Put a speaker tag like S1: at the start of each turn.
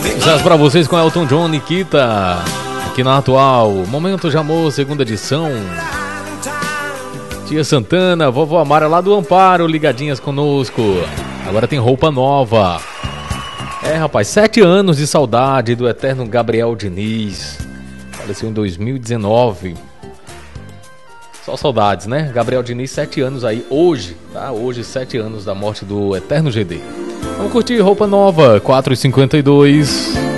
S1: Sucesso pra vocês com Elton John, Nikita, aqui na Atual. Momento de Amor, segunda edição. Tia Santana, vovó Amara lá do Amparo, ligadinhas conosco. Agora tem roupa nova. Rapaz, 7 anos de saudade do eterno Gabriel Diniz. Faleceu em 2019. Só saudades, né? Gabriel Diniz, 7 anos aí, hoje, tá? Hoje, 7 anos da morte do eterno GD. Vamos curtir roupa nova, 4h52.